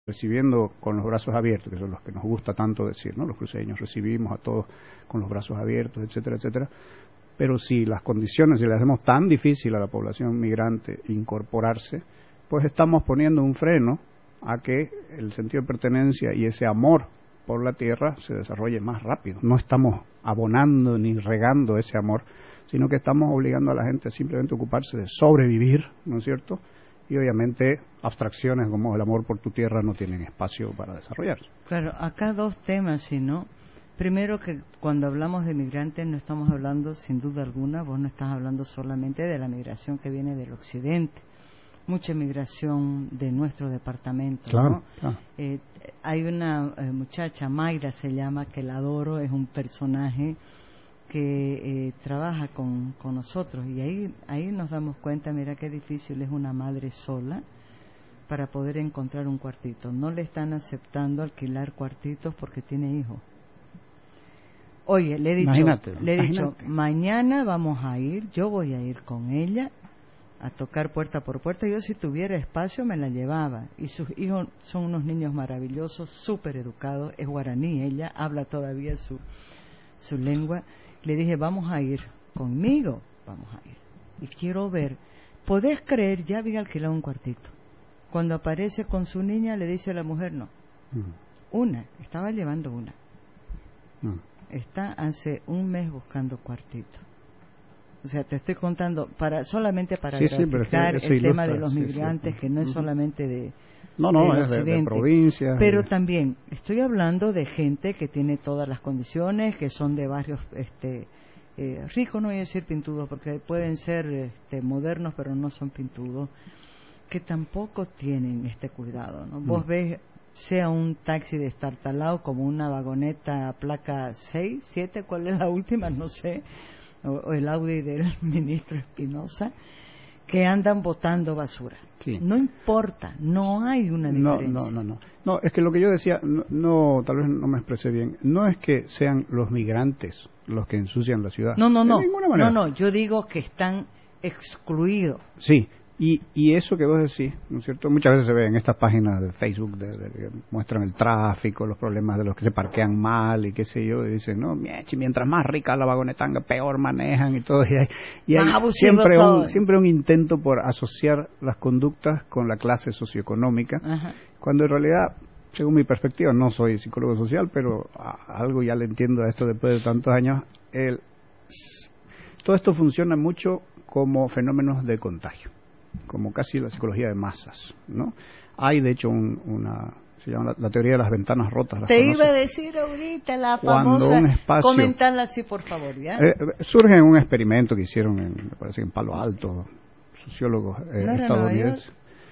recibiendo con los brazos abiertos, que son los que nos gusta tanto decir, ¿no? Los cruceños recibimos a todos con los brazos abiertos, etcétera, etcétera. Pero si las condiciones, si le hacemos tan difícil a la población migrante incorporarse, pues estamos poniendo un freno a que el sentido de pertenencia y ese amor por la tierra se desarrolle más rápido. No estamos abonando ni regando ese amor, sino que estamos obligando a la gente a simplemente ocuparse de sobrevivir, ¿no es cierto? Y obviamente abstracciones como el amor por tu tierra no tienen espacio para desarrollarse. Claro, acá dos temas, ¿sí, no? Primero, que cuando hablamos de migrantes no estamos hablando, sin duda alguna, vos no estás hablando solamente de la migración que viene del occidente, mucha migración de nuestro departamento, claro, ¿no? Claro. Hay una muchacha, Mayra se llama, que la adoro, es un personaje que trabaja con nosotros, y ahí nos damos cuenta, mira qué difícil es una madre sola para poder encontrar un cuartito. No le están aceptando alquilar cuartitos porque tiene hijos. Oye, le he dicho, mañana vamos a ir, yo voy a ir con ella a tocar puerta por puerta. Yo, si tuviera espacio, me la llevaba. Y sus hijos son unos niños maravillosos, súper educados, es guaraní, ella habla todavía su lengua. Le dije, vamos a ir conmigo, vamos a ir. Y quiero ver, ¿podés creer? Ya había alquilado un cuartito. Cuando aparece con su niña, le dice a la mujer, no. Estaba llevando una. Está hace un mes buscando cuartito. O sea, te estoy contando solamente para graficar el tema de los migrantes, que no es solamente de es de provincias. Pero también estoy hablando de gente que tiene todas las condiciones, que son de barrios ricos, no voy a decir pintudos, porque pueden ser modernos, pero no son pintudos, que tampoco tienen este cuidado, ¿no? Vos ves, sea un taxi destartalado como una vagoneta placa 6, 7, ¿cuál es la última? No sé, o el Audi del ministro Espinosa, que andan botando basura. Sí. No importa, no hay una diferencia. No, es que lo que yo decía, tal vez no me expresé bien, no es que sean los migrantes los que ensucian la ciudad. No. De ninguna manera. No, yo digo que están excluidos. Sí. Y eso que vos decís, ¿no es cierto? Muchas veces se ve en estas páginas de Facebook que muestran el tráfico, los problemas de los que se parquean mal y qué sé yo, y dicen, no, mientras más rica la vagonetanga, peor manejan y todo. Y hay siempre un intento por asociar las conductas con la clase socioeconómica, cuando en realidad, según mi perspectiva, no soy psicólogo social, pero algo ya le entiendo a esto después de tantos años, todo esto funciona mucho como fenómenos de contagio, como casi la psicología de masas, ¿no? Hay de hecho se llama la teoría de las ventanas rotas. Te iba a decir ahorita la famosa, comentarla así por favor, ¿ya? Surge en un experimento que hicieron me parece en Palo Alto, sociólogos estadounidenses.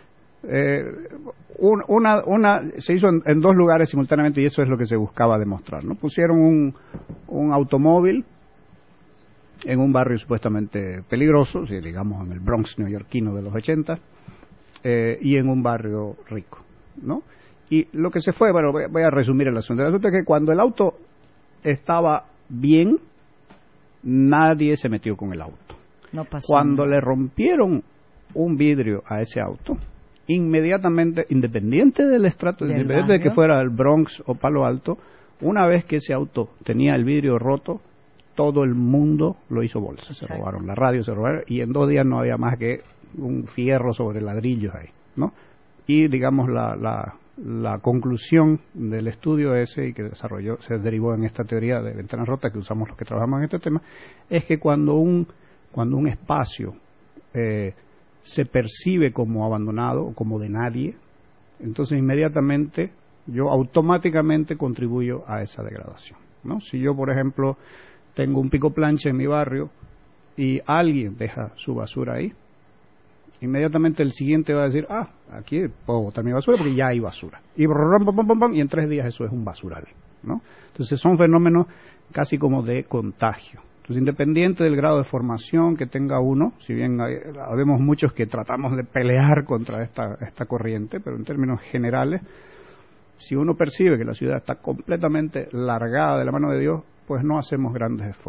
Se hizo en dos lugares simultáneamente, y eso es lo que se buscaba demostrar, ¿no? Pusieron un automóvil en un barrio supuestamente peligroso, digamos en el Bronx neoyorquino de los 80, y en un barrio rico, ¿no? Y lo que se fue, bueno, voy a resumir el asunto. El asunto es que cuando el auto estaba bien, nadie se metió con el auto. No pasó cuando nada. Le rompieron un vidrio a ese auto, inmediatamente, independiente del estrato, independiente de que fuera el Bronx o Palo Alto, una vez que ese auto tenía el vidrio roto, todo el mundo lo hizo bolsa. Exacto. Se robaron la radio, y en 2 días no había más que un fierro sobre ladrillos ahí, ¿no? Y digamos la conclusión del estudio ese, y que se derivó en esta teoría de ventanas rotas que usamos los que trabajamos en este tema, es que cuando un espacio se percibe como abandonado o como de nadie, entonces inmediatamente yo automáticamente contribuyo a esa degradación, ¿no? Si yo, por ejemplo, tengo un pico plancha en mi barrio y alguien deja su basura ahí, inmediatamente el siguiente va a decir, aquí puedo botar mi basura porque ya hay basura. Y en 3 días eso es un basural, ¿no? Entonces son fenómenos casi como de contagio. Entonces, independiente del grado de formación que tenga uno, si bien habemos muchos que tratamos de pelear contra esta corriente, pero en términos generales, si uno percibe que la ciudad está completamente largada de la mano de Dios, pues no hacemos grandes esfuerzos.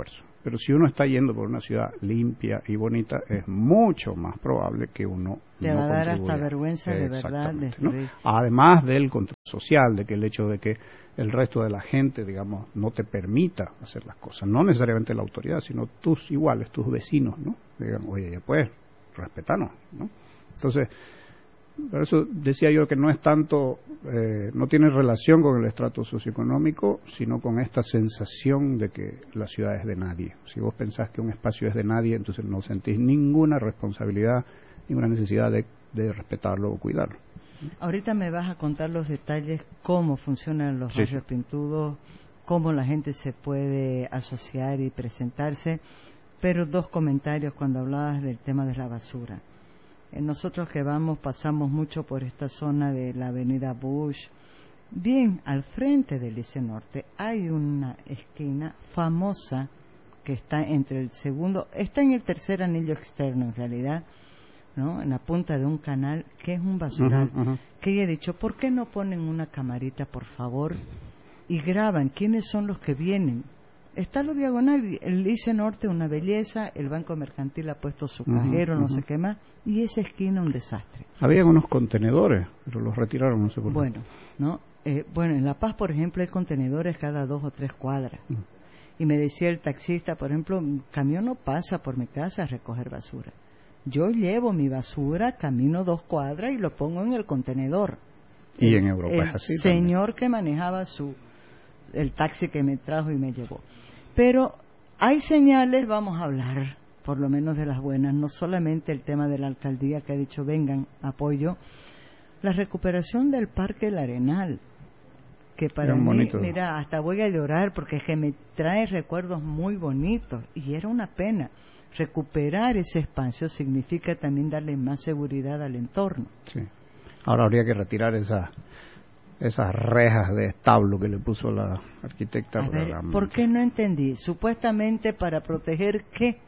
Pero si uno está yendo por una ciudad limpia y bonita, es mucho más probable que uno te va a dar hasta vergüenza de verdad destruir. ¿No? Además del control social, de que el hecho de que el resto de la gente, digamos, no te permita hacer las cosas, no necesariamente la autoridad, sino tus iguales, tus vecinos, ¿no? Digan, oye, ya pues, respétanos, ¿no? Entonces, por eso decía yo que no es tanto, no tiene relación con el estrato socioeconómico, sino con esta sensación de que la ciudad es de nadie. Si vos pensás que un espacio es de nadie, entonces no sentís ninguna responsabilidad, ninguna necesidad de respetarlo o cuidarlo. Ahorita me vas a contar los detalles, cómo funcionan los barrios pintudos, cómo la gente se puede asociar y presentarse, pero 2 comentarios cuando hablabas del tema de la basura. Nosotros que pasamos mucho por esta zona de la avenida Bush, bien al frente del Liceo Norte hay una esquina famosa que está entre está en el tercer anillo externo en realidad, ¿no? En la punta de un canal que es un basural, que ella ha dicho, ¿por qué no ponen una camarita, por favor, y graban quiénes son los que vienen? Está lo diagonal, el Liceo Norte una belleza, el Banco Mercantil ha puesto su cajero, no sé qué más, y esa esquina un desastre. Había unos contenedores, pero los retiraron, no sé por qué. Bueno, ¿no? En La Paz, por ejemplo, hay contenedores cada 2 o 3 cuadras. Y me decía el taxista, por ejemplo, un camión no pasa por mi casa a recoger basura. Yo llevo mi basura, camino 2 cuadras y lo pongo en el contenedor. Y en Europa es así. El señor que manejaba el taxi que me trajo y me llevó. Pero hay señales, vamos a hablar, por lo menos de las buenas, no solamente el tema de la alcaldía que ha dicho vengan, apoyo, la recuperación del Parque El Arenal, que para mí, bonito. Mira, hasta voy a llorar porque es que me trae recuerdos muy bonitos y era una pena. Recuperar ese espacio significa también darle más seguridad al entorno. Sí. Ahora habría que retirar esas rejas de establo que le puso la arquitecta. A ver, ¿por qué no entendí? Supuestamente para proteger ¿qué?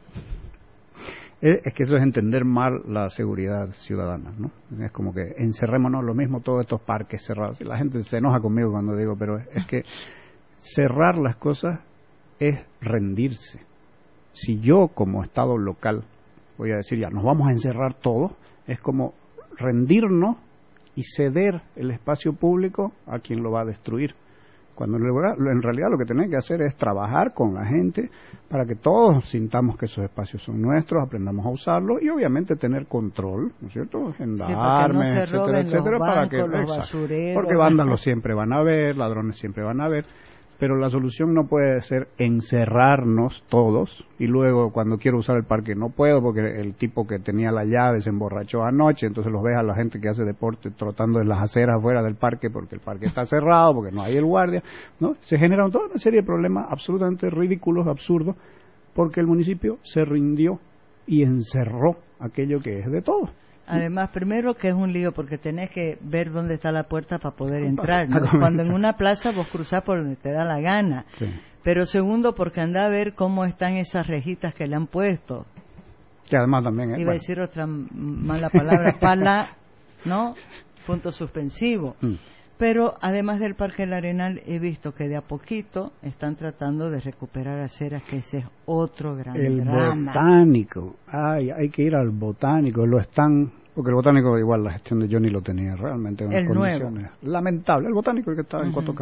Es que eso es entender mal la seguridad ciudadana, ¿no? Es como que encerrémonos lo mismo todos estos parques cerrados. Y la gente se enoja conmigo cuando digo, pero es que cerrar las cosas es rendirse. Si yo como Estado local voy a decir ya, nos vamos a encerrar todos, es como rendirnos y ceder el espacio público a quien lo va a destruir. Cuando en realidad lo que tenemos que hacer es trabajar con la gente para que todos sintamos que esos espacios son nuestros, aprendamos a usarlos y obviamente tener control, ¿no es cierto? Gendarmes, no etcétera, etcétera, para que porque vándalos siempre van a haber, ladrones siempre van a haber. Pero la solución no puede ser encerrarnos todos y luego cuando quiero usar el parque no puedo porque el tipo que tenía la llave se emborrachó anoche, entonces los ves a la gente que hace deporte trotando en las aceras afuera del parque porque el parque está cerrado, porque no hay el guardia, ¿no? Se generan toda una serie de problemas absolutamente ridículos, absurdos, porque el municipio se rindió y encerró aquello que es de todos. Además, primero que es un lío porque tenés que ver dónde está la puerta para poder entrar, ¿no? Cuando en una plaza vos cruzás por donde te da la gana. Sí. Pero segundo porque anda a ver cómo están esas rejitas que le han puesto. Que además también iba a decir otra mala palabra, ¿no? Punto suspensivo. Pero además del Parque El Arenal he visto que de a poquito están tratando de recuperar aceras, que ese es otro gran drama. El botánico, hay que ir al botánico, porque el botánico igual la gestión de Johnny lo tenía realmente en unas condiciones lamentables. El botánico que estaba en Cotoca,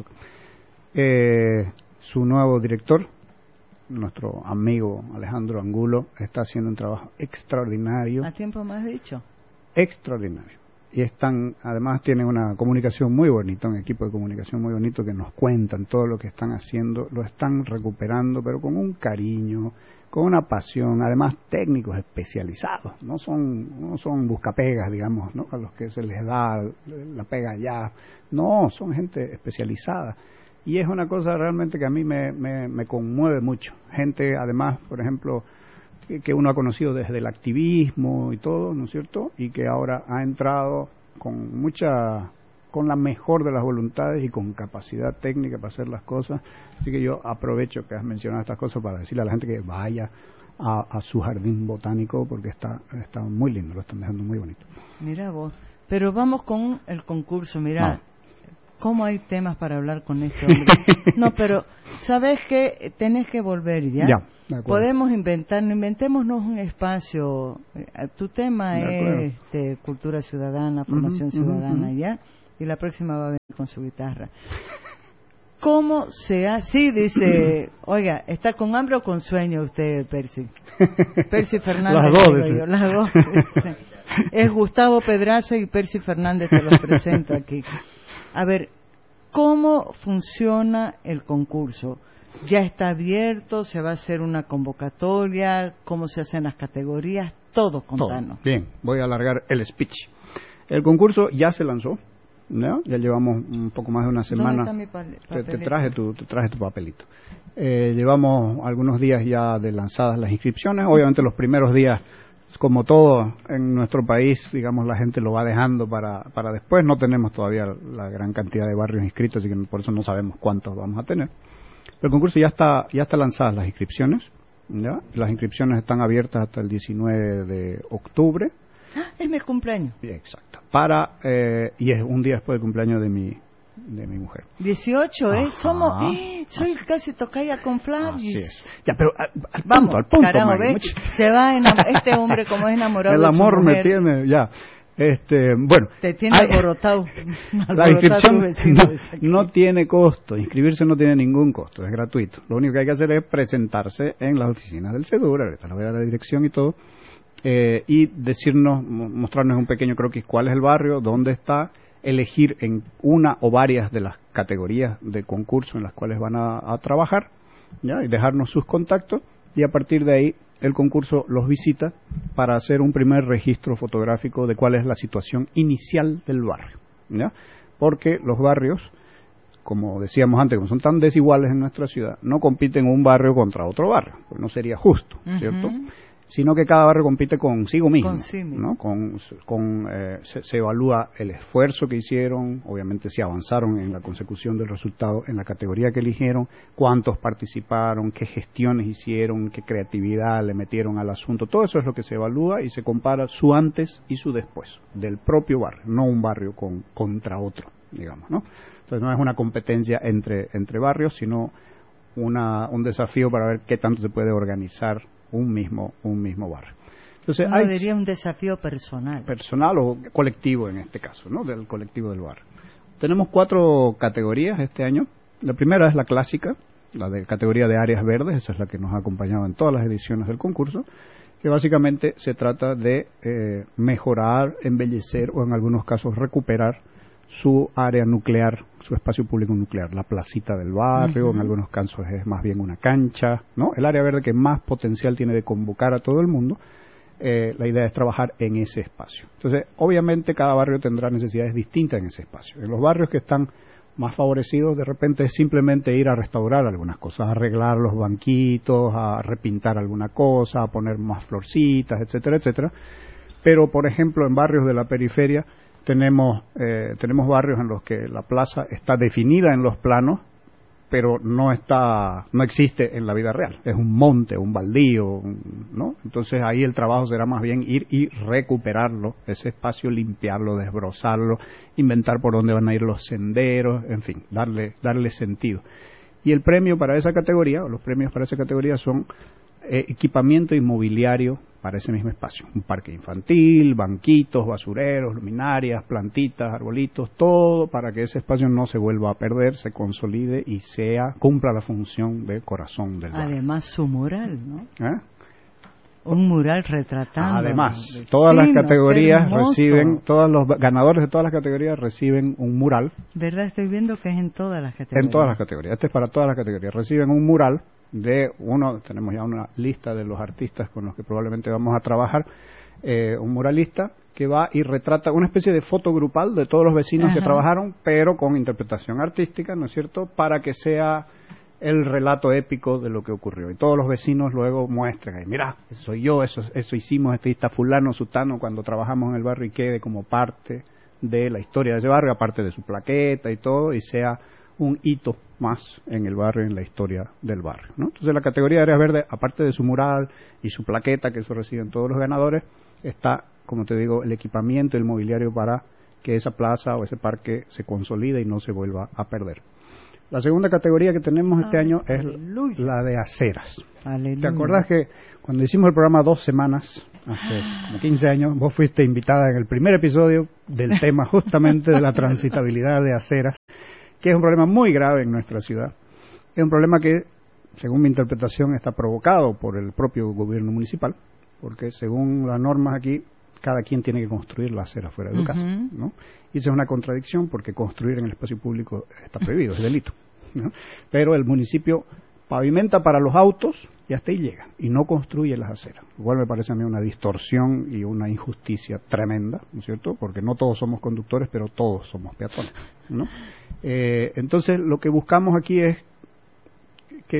su nuevo director, nuestro amigo Alejandro Angulo, está haciendo un trabajo extraordinario. ¿A tiempo más dicho? Extraordinario. Y además tienen una comunicación muy bonita, un equipo de comunicación muy bonito que nos cuentan todo lo que están haciendo, lo están recuperando, pero con un cariño, con una pasión, además técnicos especializados, no son buscapegas, digamos, ¿no? A los que se les da la pega ya, no, son gente especializada. Y es una cosa realmente que a mí me conmueve mucho. Gente, además, por ejemplo, que uno ha conocido desde el activismo y todo, ¿no es cierto? Y que ahora ha entrado con la mejor de las voluntades y con capacidad técnica para hacer las cosas. Así que yo aprovecho que has mencionado estas cosas para decirle a la gente que vaya a su jardín botánico porque está muy lindo, lo están dejando muy bonito. Mira vos, pero vamos con el concurso, mira. ¿Cómo hay temas para hablar con este hombre? No, pero ¿sabes qué? Tenés que volver ya. podemos inventémonos un espacio. Tu tema es cultura ciudadana, formación ciudadana, ¿ya? Y la próxima va a venir con su guitarra. ¿Cómo se hace? Sí, dice, oiga, ¿está con hambre o con sueño usted, Percy? Percy Fernández. Las dos. Dice. Es Gustavo Pedraza y Percy Fernández, te los presento aquí. A ver, ¿cómo funciona el concurso? ¿Ya está abierto? ¿Se va a hacer una convocatoria? ¿Cómo se hacen las categorías? Todo, contanos. Bien, voy a alargar el speech. El concurso ya se lanzó, ¿no? Ya llevamos un poco más de una semana. ¿Dónde está mi papelito? Te traje tu papelito. Llevamos algunos días ya de lanzadas las inscripciones. Obviamente los primeros días, como todo en nuestro país, digamos, la gente lo va dejando para después. No tenemos todavía la gran cantidad de barrios inscritos, así que por eso no sabemos cuántos vamos a tener. Pero el concurso ya está lanzadas las inscripciones, ¿ya? Las inscripciones están abiertas hasta el 19 de octubre. Es mi cumpleaños. Sí, exacto. Y es un día después del cumpleaños de mi mujer. 18, ¿eh? Soy casi tocaya con Flavis. Así es. Ya, pero al punto, carajo, ¿ves? Se va este hombre como es enamorado el de su amor mujer. me tiene, ya. Bueno. Te tiene alborotado. La inscripción no tiene costo. Inscribirse no tiene ningún costo, es gratuito. Lo único que hay que hacer es presentarse en las oficinas del Sedur, ahorita les voy a dar la dirección y todo, y mostrarnos un pequeño croquis cuál es el barrio, dónde está, elegir en una o varias de las categorías de concurso en las cuales van a trabajar, ¿ya? Y dejarnos sus contactos, y a partir de ahí el concurso los visita para hacer un primer registro fotográfico de cuál es la situación inicial del barrio, ¿ya? Porque los barrios, como decíamos antes, como son tan desiguales en nuestra ciudad, no compiten un barrio contra otro barrio, pues no sería justo, ¿cierto? Sino que cada barrio compite consigo mismo, ¿no? Se evalúa el esfuerzo que hicieron, obviamente si avanzaron en la consecución del resultado en la categoría que eligieron, cuántos participaron, qué gestiones hicieron, qué creatividad le metieron al asunto. Todo eso es lo que se evalúa y se compara su antes y su después del propio barrio, no un barrio contra otro, digamos, ¿no? Entonces no es una competencia entre barrios, sino un desafío para ver qué tanto se puede organizar un mismo barrio. Entonces diría un desafío personal o colectivo en este caso, ¿no? Del colectivo del barrio. Tenemos 4 categorías este año. La primera es la clásica, la de categoría de áreas verdes, esa es la que nos ha acompañado en todas las ediciones del concurso, que básicamente se trata de mejorar, embellecer o en algunos casos recuperar su área nuclear, su espacio público nuclear, la placita del barrio, en algunos casos es más bien una cancha, ¿no? El área verde que más potencial tiene de convocar a todo el mundo, la idea es trabajar en ese espacio. Entonces, obviamente cada barrio tendrá necesidades distintas en ese espacio. En los barrios que están más favorecidos, de repente es simplemente ir a restaurar algunas cosas, a arreglar los banquitos, a repintar alguna cosa, a poner más florcitas, etcétera, etcétera. Pero, por ejemplo, en barrios de la periferia, tenemos barrios en los que la plaza está definida en los planos, pero no existe en la vida real. Es un monte, un baldío, ¿no? Entonces ahí el trabajo será más bien ir y recuperarlo, ese espacio, limpiarlo, desbrozarlo, inventar por dónde van a ir los senderos, en fin, darle sentido. Y el premio para esa categoría, o los premios para esa categoría son equipamiento inmobiliario para ese mismo espacio, un parque infantil, banquitos, basureros, luminarias, plantitas, arbolitos, todo para que ese espacio no se vuelva a perder, se consolide y cumpla la función de corazón del barrio. Además su mural, ¿no? Un mural retratando. Además, todas las categorías todos los ganadores de todas las categorías reciben un mural. ¿Verdad? Estoy viendo que es en todas las categorías. En todas las categorías, este es para todas las categorías. Reciben un mural tenemos ya una lista de los artistas con los que probablemente vamos a trabajar, un muralista que va y retrata una especie de foto grupal de todos los vecinos que trabajaron, pero con interpretación artística, ¿no es cierto?, para que sea el relato épico de lo que ocurrió. Y todos los vecinos luego muestran, mira, eso soy yo, eso hicimos, está fulano, sutano, cuando trabajamos en el barrio, y quede como parte de la historia de ese barrio, aparte de su plaqueta y todo, y sea un hito más en el barrio, en la historia del barrio, ¿no? Entonces la categoría de áreas verdes, aparte de su mural y su plaqueta, que eso reciben todos los ganadores, está, como te digo, el equipamiento, el mobiliario para que esa plaza o ese parque se consolide y no se vuelva a perder. La segunda categoría que tenemos este año es la de aceras. Aleluya. ¿Te acuerdas que cuando hicimos el programa 2 semanas, hace como 15 años, vos fuiste invitada en el primer episodio del tema justamente de la transitabilidad de aceras, que es un problema muy grave en nuestra ciudad? Es un problema que, según mi interpretación, está provocado por el propio gobierno municipal, porque según las normas aquí, cada quien tiene que construir la acera fuera de su casa, ¿no? Y eso es una contradicción porque construir en el espacio público está prohibido, es delito, ¿no? Pero el municipio pavimenta para los autos y hasta ahí llega, y no construye las aceras. Igual me parece a mí una distorsión y una injusticia tremenda, ¿no es cierto? Porque no todos somos conductores, pero todos somos peatones, ¿no? Entonces, lo que buscamos aquí es que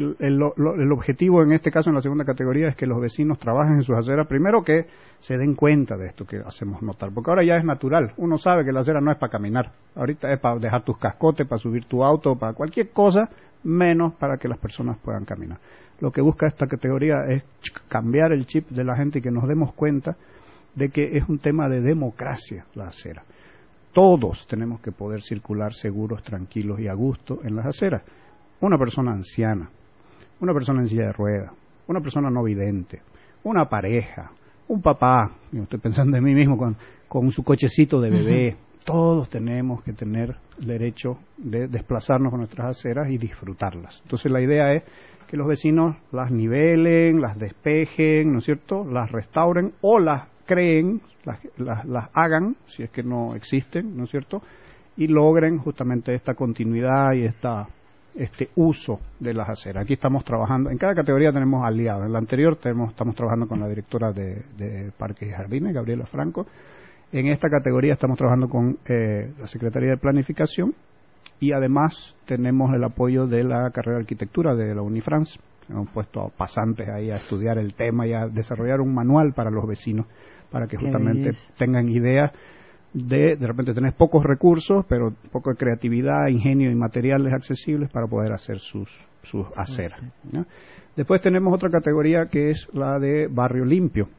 el objetivo en este caso en la segunda categoría es que los vecinos trabajen en sus aceras, primero que se den cuenta de esto que hacemos notar, porque ahora ya es natural, uno sabe que la acera no es para caminar, ahorita es para dejar tus cascotes, para subir tu auto, para cualquier cosa, menos para que las personas puedan caminar. Lo que busca esta categoría es cambiar el chip de la gente y que nos demos cuenta de que es un tema de democracia la acera. Todos tenemos que poder circular seguros, tranquilos y a gusto en las aceras. Una persona anciana, una persona en silla de ruedas, una persona no vidente, una pareja, un papá, yo estoy pensando en mí mismo con su cochecito de bebé, todos tenemos que tener el derecho de desplazarnos por nuestras aceras y disfrutarlas. Entonces la idea es que los vecinos las nivelen, las despejen, ¿no es cierto?, las restauren o las creen, las hagan, si es que no existen, ¿no es cierto?, y logren justamente esta continuidad y este uso de las aceras. Aquí estamos trabajando, en cada categoría tenemos aliados. En la anterior estamos trabajando con la directora de Parques y Jardines, Gabriela Franco. En esta categoría estamos trabajando con la Secretaría de Planificación y además tenemos el apoyo de la carrera de Arquitectura de la Unifrance. Hemos puesto a pasantes ahí a estudiar el tema y a desarrollar un manual para los vecinos para que justamente tengan ideas de repente tenés pocos recursos, pero poco de creatividad, ingenio y materiales accesibles para poder hacer sus aceras, ¿no? Después tenemos otra categoría que es la de barrio limpio.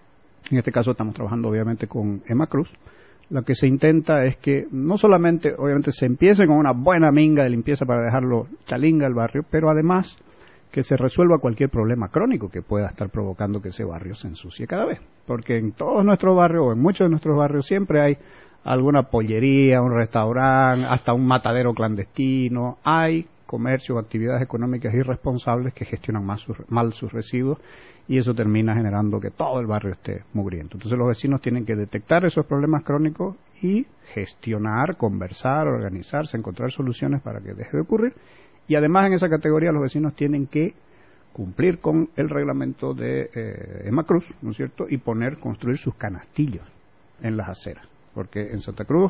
En este caso estamos trabajando obviamente con Emma Cruz. Lo que se intenta es que no solamente, obviamente, se empiece con una buena minga de limpieza para dejarlo chalinga el barrio, pero además que se resuelva cualquier problema crónico que pueda estar provocando que ese barrio se ensucie cada vez. Porque en todos nuestros barrios, o en muchos de nuestros barrios, siempre hay alguna pollería, un restaurante, hasta un matadero clandestino. Hay comercios o actividades económicas irresponsables que gestionan mal sus residuos y eso termina generando que todo el barrio esté mugriento. Entonces los vecinos tienen que detectar esos problemas crónicos y gestionar, conversar, organizarse, encontrar soluciones para que deje de ocurrir. Y además en esa categoría los vecinos tienen que cumplir con el reglamento de Emma Cruz, ¿no es cierto?, y construir sus canastillos en las aceras. Porque en Santa Cruz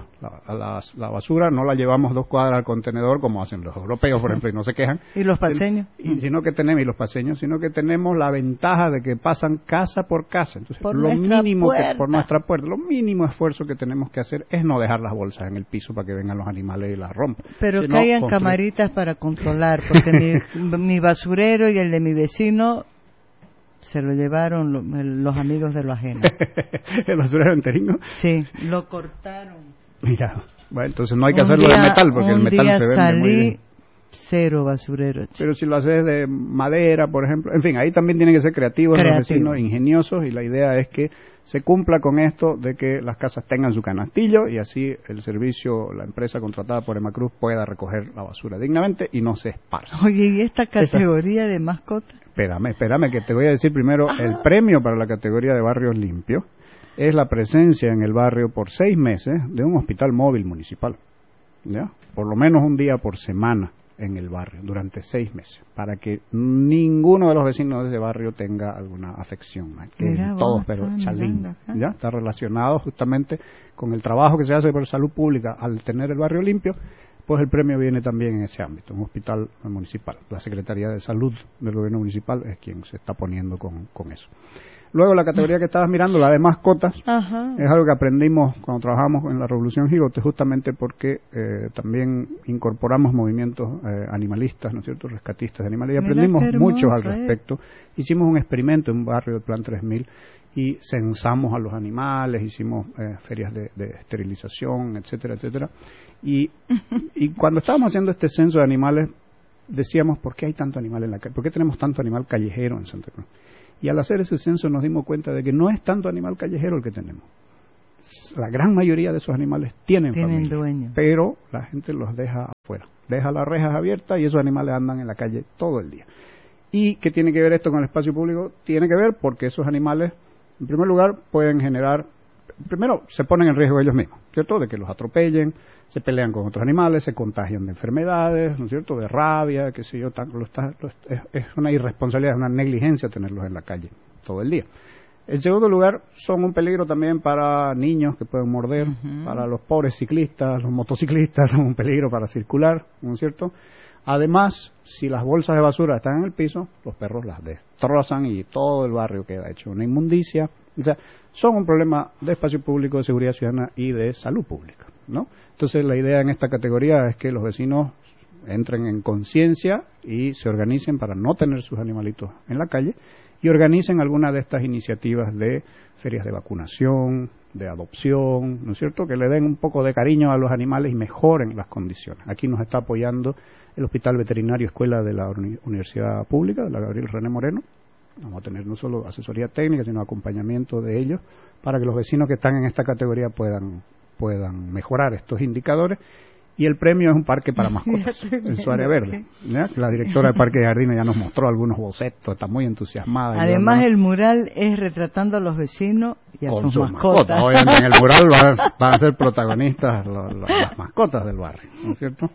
la basura no la llevamos 2 cuadras al contenedor como hacen los europeos, por ejemplo, y no se quejan. ¿Y los paseños? Y los paseños, sino que tenemos la ventaja de que pasan casa por casa. Entonces, por nuestra puerta, lo mínimo esfuerzo que tenemos que hacer es no dejar las bolsas en el piso para que vengan los animales y las rompan. Pero que hayan camaritas para controlar, porque mi basurero y el de mi vecino se lo llevaron los amigos de lo ajeno. ¿El basurero enterino? Sí, lo cortaron. Mira, bueno, entonces no hay que hacerlo de metal, porque el metal se vende muy bien. Cero basurero. Pero si lo haces de madera, por ejemplo, en fin, ahí también tienen que ser creativos los vecinos, ingeniosos, y la idea es que se cumpla con esto de que las casas tengan su canastillo y así el servicio, la empresa contratada por Emma Cruz pueda recoger la basura dignamente y no se esparza. Oye, ¿y esta categoría de mascotas? Espérame, que te voy a decir primero, el premio para la categoría de barrios limpios es la presencia en el barrio por 6 meses de un hospital móvil municipal, ¿ya? Por lo menos un día por semana en el barrio, durante 6 meses, para que ninguno de los vecinos de ese barrio tenga alguna afección, todos, pero chalín, ¿ya? Está relacionado justamente con el trabajo que se hace por salud pública al tener el barrio limpio. Pues el premio viene también en ese ámbito, un hospital municipal. La Secretaría de Salud del Gobierno Municipal es quien se está poniendo con eso. Luego la categoría que estabas mirando, la de mascotas, es algo que aprendimos cuando trabajamos en la Revolución Gigote, justamente porque también incorporamos movimientos animalistas, ¿no es cierto?, rescatistas de animales, y aprendimos mucho al respecto. Hicimos un experimento en un barrio de Plan 3000 y censamos a los animales, hicimos ferias de esterilización, etcétera, etcétera. Y cuando estábamos haciendo este censo de animales, decíamos, ¿por qué hay tanto animal en la calle? ¿Por qué tenemos tanto animal callejero en Santa Cruz? Y al hacer ese censo nos dimos cuenta de que no es tanto animal callejero el que tenemos. La gran mayoría de esos animales tienen familia, dueño, pero la gente los deja afuera, deja las rejas abiertas y esos animales andan en la calle todo el día. ¿Y qué tiene que ver esto con el espacio público? Tiene que ver porque esos animales, en primer lugar, pueden generar, primero se ponen en riesgo ellos mismos, ¿cierto? De que los atropellen, se pelean con otros animales, se contagian de enfermedades, ¿no es cierto? De rabia, qué sé yo, es una irresponsabilidad, es una negligencia tenerlos en la calle todo el día. En segundo lugar, son un peligro también para niños que pueden morder, para los pobres ciclistas, los motociclistas son un peligro para circular, ¿no es cierto? Además, si las bolsas de basura están en el piso, los perros las destrozan y todo el barrio queda hecho una inmundicia. O sea, son un problema de espacio público, de seguridad ciudadana y de salud pública, ¿no? Entonces, la idea en esta categoría es que los vecinos entren en conciencia y se organicen para no tener sus animalitos en la calle y organicen alguna de estas iniciativas de ferias de vacunación, de adopción, ¿no es cierto?, que le den un poco de cariño a los animales y mejoren las condiciones. Aquí nos está apoyando el Hospital Veterinario Escuela de la Universidad Pública, de la Gabriel René Moreno. Vamos a tener no solo asesoría técnica, sino acompañamiento de ellos para que los vecinos que están en esta categoría puedan mejorar estos indicadores. Y el premio es un parque para mascotas en su área verde, ¿ya? La directora del Parque de Jardines ya nos mostró algunos bocetos, está muy entusiasmada. Además, el mural es retratando a los vecinos y a sus mascotas. Obviamente en el mural van a ser protagonistas las mascotas del barrio, ¿no es cierto?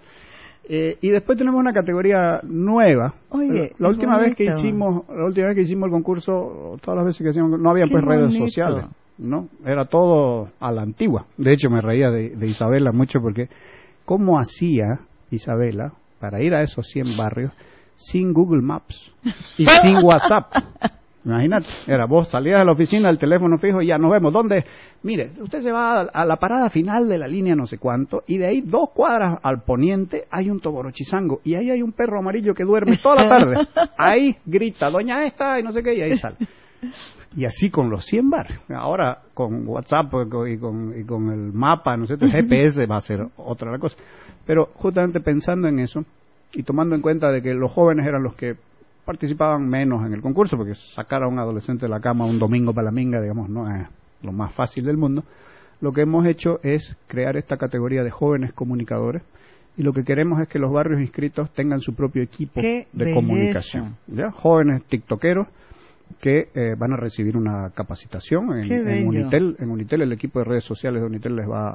Y después tenemos una categoría nueva. Oye, la última vez que hicimos el concurso, todas las veces que hicimos, no había pues redes sociales, ¿no? Era todo a la antigua. De hecho, me reía de Isabela mucho porque ¿cómo hacía Isabela para ir a esos 100 barrios sin Google Maps y sin WhatsApp? Imagínate, vos salías de la oficina, el teléfono fijo y ya nos vemos. ¿Dónde? Mire, usted se va a la parada final de la línea no sé cuánto y de ahí 2 cuadras al poniente hay un toborochizango y ahí hay un perro amarillo que duerme toda la tarde. Ahí grita, doña esta y no sé qué, y ahí sale. Y así con los 100 barrios. Ahora con WhatsApp y con el mapa, ¿no es cierto? El GPS va a ser otra cosa. Pero justamente pensando en eso y tomando en cuenta de que los jóvenes eran los que participaban menos en el concurso, porque sacar a un adolescente de la cama un domingo para la minga, digamos, no es lo más fácil del mundo. Lo que hemos hecho es crear esta categoría de jóvenes comunicadores y lo que queremos es que los barrios inscritos tengan su propio equipo de comunicación, ¿ya? Jóvenes tiktokeros que van a recibir una capacitación en Unitel. En Unitel, el equipo de redes sociales de Unitel los va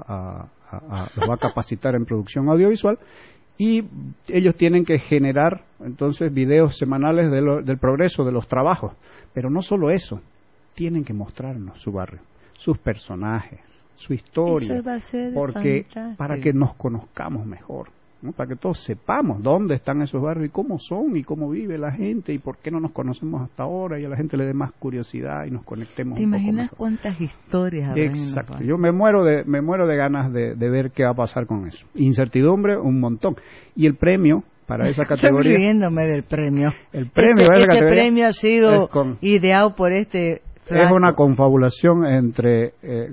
a capacitar en producción audiovisual y ellos tienen que generar entonces videos semanales del progreso de los trabajos. Pero no solo eso, tienen que mostrarnos su barrio, sus personajes, su historia, porque fantástico, para que nos conozcamos mejor, ¿no? Para que todos sepamos dónde están esos barrios y cómo son y cómo vive la gente y por qué no nos conocemos hasta ahora y a la gente le dé más curiosidad y nos conectemos un poco mejor. ¿Te imaginas cuántas historias habrá? Exacto. Yo me muero de ganas de ver qué va a pasar con eso. Incertidumbre, un montón. Y el premio para esa categoría... Estoy riéndome del premio. El premio ese premio ha sido ideado por este... Flaco. Es una confabulación entre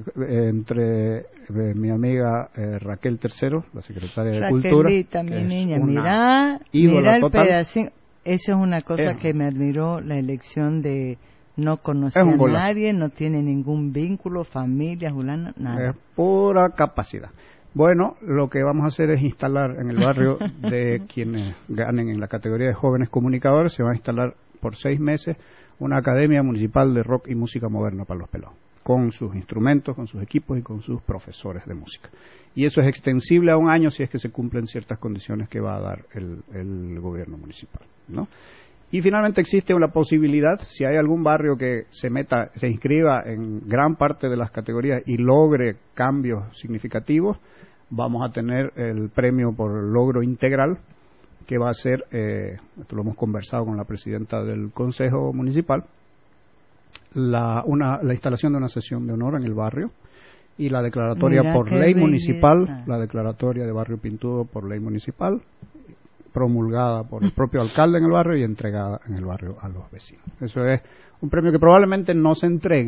mi amiga Raquel Tercero, la secretaria de Cultura. Raquelita, mi niña, mira el pedacito. Eso es una cosa que me admiró, la elección de no conocer a nadie, no tiene ningún vínculo, familia, Julana, nada. Es pura capacidad. Bueno, lo que vamos a hacer es instalar en el barrio de quienes ganen en la categoría de jóvenes comunicadores, se va a instalar por 6 meses una academia municipal de rock y música moderna para los pelados, con sus instrumentos, con sus equipos y con sus profesores de música. Y eso es extensible a 1 año si es que se cumplen ciertas condiciones que va a dar el gobierno municipal, ¿no? Y finalmente existe una posibilidad, si hay algún barrio que se inscriba en gran parte de las categorías y logre cambios significativos, vamos a tener el premio por logro integral, que va a ser, esto lo hemos conversado con la presidenta del Consejo Municipal, la instalación de una sesión de honor en el barrio y la declaratoria por ley municipal, la declaratoria de Barrio Pintudo por ley municipal, promulgada por el propio alcalde en el barrio y entregada en el barrio a los vecinos. Eso es un premio que probablemente no se entregue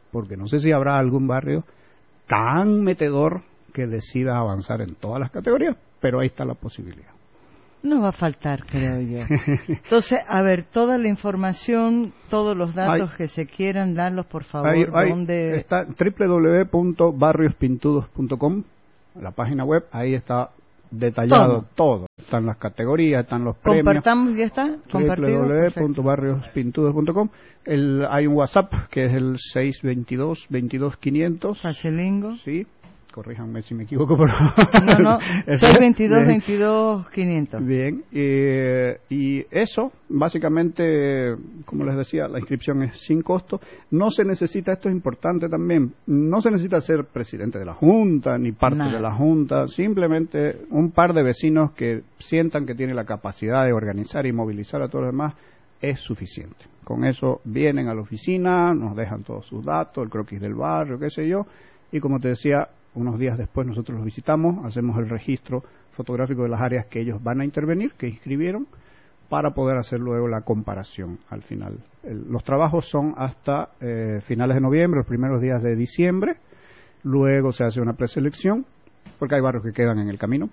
porque no sé si habrá algún barrio tan metedor que decida avanzar en todas las categorías, pero ahí está la posibilidad. No va a faltar, creo yo. Entonces, a ver, toda la información, todos los datos que se quieran, darlos, por favor. ¿Dónde? Está www.barriospintudos.com, la página web, ahí está detallado todo. Están las categorías, están los premios. Compartamos, ya está, compartido. www.barriospintudos.com. Hay un WhatsApp que es el 622-22-500. Facilingo. Sí. Corríjanme si me equivoco, pero... No, 622-22-500. Bien, y eso, básicamente, como les decía, la inscripción es sin costo. No se necesita, esto es importante también, no se necesita ser presidente de la Junta, ni parte de la Junta, simplemente un par de vecinos que sientan que tienen la capacidad de organizar y movilizar a todos los demás, es suficiente. Con eso vienen a la oficina, nos dejan todos sus datos, el croquis del barrio, qué sé yo, y como te decía, unos días después nosotros los visitamos, hacemos el registro fotográfico de las áreas que ellos van a intervenir, que inscribieron, para poder hacer luego la comparación al final. Los trabajos son hasta finales de noviembre, los primeros días de diciembre, luego se hace una preselección, porque hay barrios que quedan en el camino,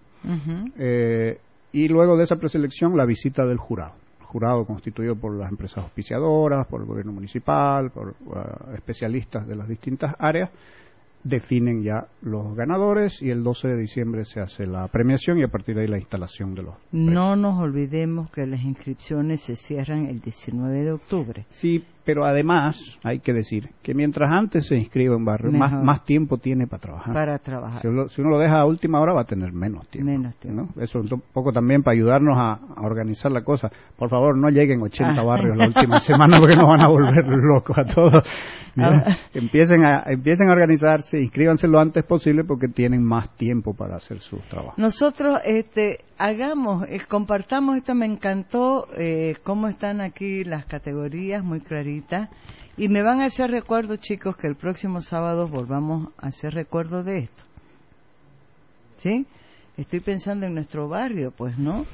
y luego de esa preselección la visita del jurado. El jurado constituido por las empresas auspiciadoras, por el gobierno municipal, por especialistas de las distintas áreas, definen ya los ganadores y el 12 de diciembre se hace la premiación y a partir de ahí la instalación de los premios. No nos olvidemos que las inscripciones se cierran el 19 de octubre. Sí, pero además hay que decir que mientras antes se inscribe un barrio, más tiempo tiene para trabajar. Si uno lo deja a última hora va a tener menos tiempo. ¿No? Eso es un poco también para ayudarnos a organizar la cosa. Por favor, no lleguen 80 barrios la última semana porque nos van a volver locos a todos. Empiecen a organizarse, inscríbanse lo antes posible porque tienen más tiempo para hacer sus trabajos. Nosotros compartamos esto, me encantó cómo están aquí las categorías muy claritas y me van a hacer recuerdo, chicos, que el próximo sábado volvamos a hacer recuerdo de esto. ¿Sí? Estoy pensando en nuestro barrio, pues, ¿no?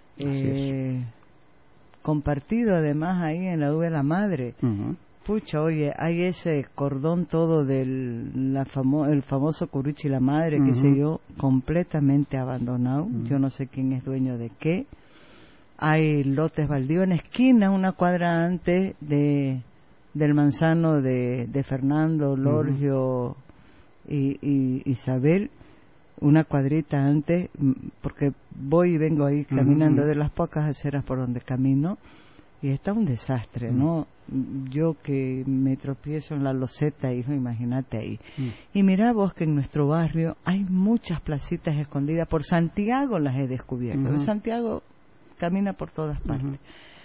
Compartido además ahí en la U de la Madre. Pucha, oye, hay ese cordón todo del el famoso Curuchi la Madre, qué sé yo, completamente abandonado. Yo no sé quién es dueño de qué. Hay lotes baldíos en esquina, una cuadra antes del manzano de Fernando, Lorgio y Isabel, una cuadrita antes, porque voy y vengo ahí caminando de las pocas aceras por donde camino. Y está un desastre, ¿no? Yo que me tropiezo en la loseta, hijo, imagínate ahí. Y mira vos que en nuestro barrio hay muchas placitas escondidas. Por Santiago las he descubierto. Santiago camina por todas partes.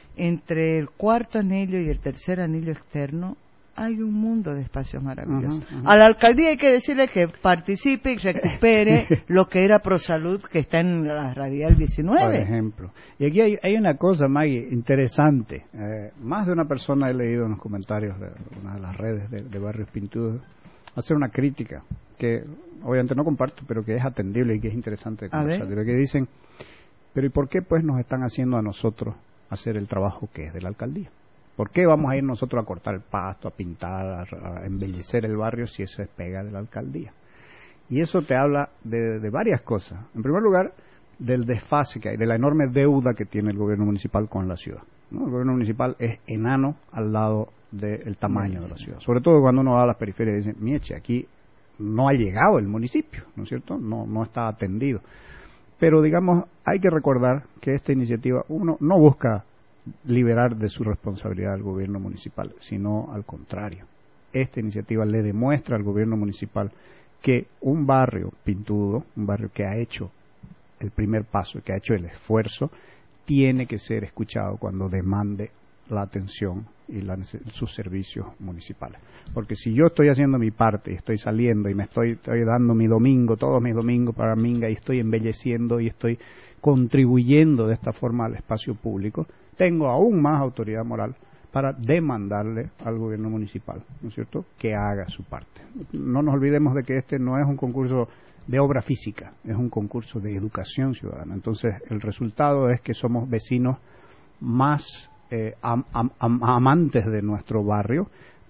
Entre el cuarto anillo y el tercer anillo externo hay un mundo de espacios maravillosos. A la alcaldía hay que decirle que participe y recupere lo que era ProSalud, que está en la Radial 19. Por ejemplo. Y aquí hay una cosa, Maggie, interesante. Más de una persona he leído en los comentarios de una de las redes de Barrios Pintudos hacer una crítica que obviamente no comparto, pero que es atendible y que es interesante de conversar. Que dicen, pero ¿y por qué pues nos están haciendo a nosotros hacer el trabajo que es de la alcaldía? ¿Por qué vamos a ir nosotros a cortar el pasto, a pintar, a embellecer el barrio si eso es pega de la alcaldía? Y eso te habla de varias cosas. En primer lugar, del desfase que hay, de la enorme deuda que tiene el gobierno municipal con la ciudad, ¿no? El gobierno municipal es enano al lado del tamaño de la ciudad. Sobre todo cuando uno va a las periferias y dice, mieche, aquí no ha llegado el municipio, ¿no es cierto? No está atendido. Pero, digamos, hay que recordar que esta iniciativa, uno no busca liberar de su responsabilidad al gobierno municipal, sino al contrario. Esta iniciativa le demuestra al gobierno municipal que un barrio pintudo, un barrio que ha hecho el primer paso, que ha hecho el esfuerzo, tiene que ser escuchado cuando demande la atención y sus servicios municipales. Porque si yo estoy haciendo mi parte y estoy saliendo y me estoy dando mi domingo, todos mis domingos para Minga, y estoy embelleciendo y estoy contribuyendo de esta forma al espacio público, tengo aún más autoridad moral para demandarle al gobierno municipal, ¿no es cierto?, que haga su parte. No nos olvidemos de que este no es un concurso de obra física, es un concurso de educación ciudadana. Entonces, el resultado es que somos vecinos más amantes de nuestro barrio,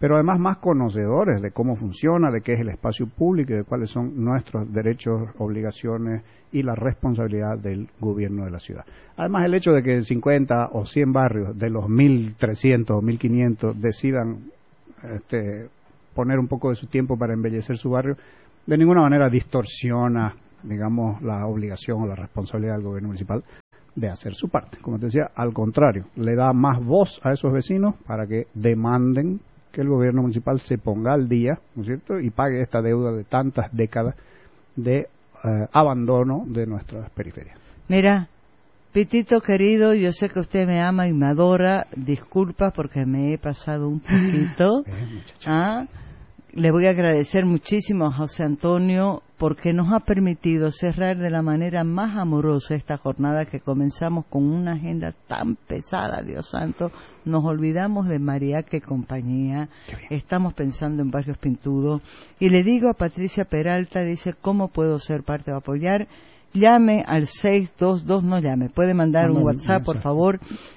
pero además más conocedores de cómo funciona, de qué es el espacio público y de cuáles son nuestros derechos, obligaciones y la responsabilidad del gobierno de la ciudad. Además, el hecho de que 50 o 100 barrios de los 1.300 o 1.500 decidan poner un poco de su tiempo para embellecer su barrio, de ninguna manera distorsiona, digamos, la obligación o la responsabilidad del gobierno municipal de hacer su parte. Como te decía, al contrario, le da más voz a esos vecinos para que demanden que el gobierno municipal se ponga al día, ¿no es cierto?, y pague esta deuda de tantas décadas de abandono de nuestras periferias. Mira, Pitito querido, yo sé que usted me ama y me adora, disculpa porque me he pasado un poquito. Le voy a agradecer muchísimo a José Antonio porque nos ha permitido cerrar de la manera más amorosa esta jornada que comenzamos con una agenda tan pesada, Dios santo. Nos olvidamos de Mariaca y compañía, estamos pensando en Barrios Pintudos. Y le digo a Patricia Peralta, dice, ¿cómo puedo ser parte o apoyar? Llame al 622, no llame, puede mandar un WhatsApp, por favor,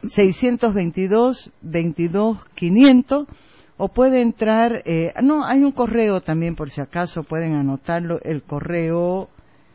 622-22-500. O puede entrar, hay un correo también por si acaso, pueden anotarlo, el correo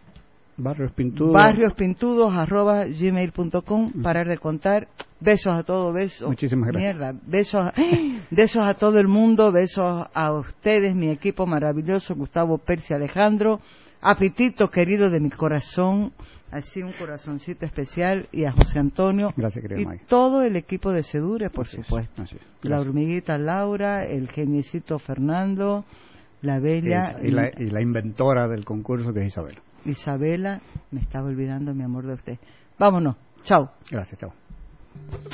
barriospintudos@gmail.com. Parar de contar. Besos a todos, besos. Muchísimas gracias. Besos a todo el mundo, besos a ustedes, mi equipo maravilloso, Gustavo Percy, Alejandro, a Pitito querido de mi corazón, así un corazoncito especial, y a José Antonio. Gracias, querida y Maggie. todo el equipo de Sedure, por Así supuesto. es. La hormiguita Laura, el geniecito Fernando, la bella y la inventora del concurso, que es Isabela. Me estaba olvidando, mi amor, de usted. Vámonos. Chao. Gracias, chao.